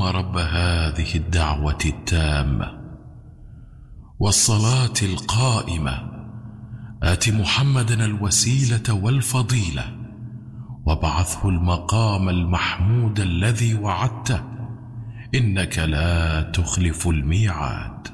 رب هذه الدعوة التامة والصلاة القائمة آت محمدا الوسيلة والفضيلة وابعثه المقام المحمود الذي وعدته إنك لا تخلف الميعاد.